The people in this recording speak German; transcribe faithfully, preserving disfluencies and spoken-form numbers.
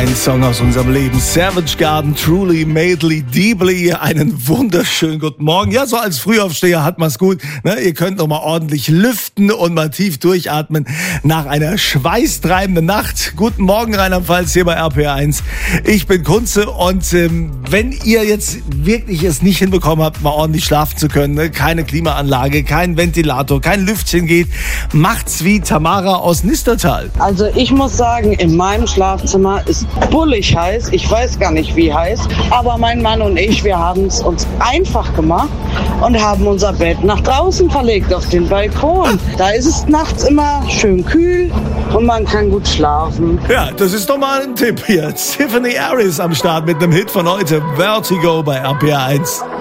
Ein Song aus unserem Leben. Savage Garden, Truly, Madly, Deeply. Einen wunderschönen guten Morgen. Ja, so als Frühaufsteher hat man's gut. Ne? Ihr könnt noch mal ordentlich lüften und mal tief durchatmen nach einer schweißtreibenden Nacht. Guten Morgen, Rheinland-Pfalz, hier bei R P R eins. Ich bin Kunze und ähm, wenn ihr jetzt wirklich es nicht hinbekommen habt, mal ordentlich schlafen zu können, ne? Keine Klimaanlage, kein Ventilator, kein Lüftchen geht, macht's wie Tamara aus Nistertal. Also ich muss sagen, in meinem Schlafzimmer ist bullig heiß. Ich weiß gar nicht, wie heiß. Aber mein Mann und ich, wir haben es uns einfach gemacht und haben unser Bett nach draußen verlegt, auf den Balkon. Da ist es nachts immer schön kühl und man kann gut schlafen. Ja, das ist doch mal ein Tipp hier. Tiffany Harris am Start mit einem Hit von heute. Vertigo bei R P R eins.